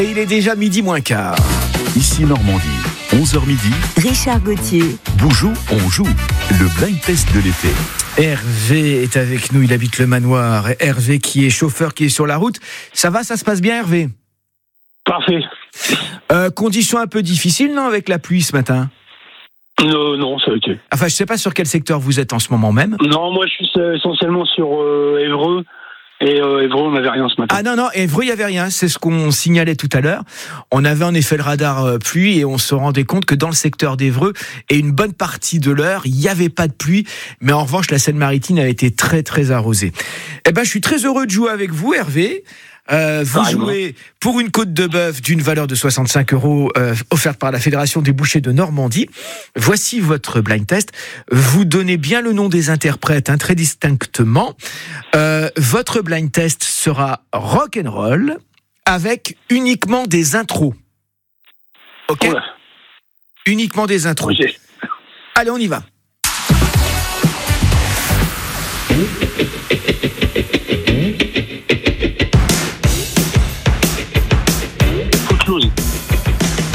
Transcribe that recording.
Et il est déjà midi moins quart. Ici Normandie, 11h midi. Richard Gauthier. Boujou, on joue. Le blind test de l'été. Hervé est avec nous, il habite le manoir. Hervé qui est chauffeur, qui est sur la route. Ça va, ça se passe bien, Hervé? Parfait. Conditions un peu difficiles, non, avec la pluie ce matin? Non, ça a été. Enfin, je sais pas sur quel secteur vous êtes en ce moment même. Non, moi je suis essentiellement sur Évreux. Et Évreux, on n'avait rien ce matin. Ah non, Évreux, il n'y avait rien. C'est ce qu'on signalait tout à l'heure. On avait en effet le radar pluie et on se rendait compte que dans le secteur d'Évreux, et une bonne partie de l'heure, il n'y avait pas de pluie. Mais en revanche, la Seine-Maritime a été très, très arrosée. Eh ben, je suis très heureux de jouer avec vous, Hervé. Vous jouez pour une côte de bœuf d'une valeur de 65 € offerte par la Fédération des bouchers de Normandie. Voici votre blind test. Vous donnez bien le nom des interprètes très distinctement. Votre blind test sera rock'n'roll avec uniquement des intros. Ok ? Ouais. Uniquement des intros. Ok. Allez, on y va.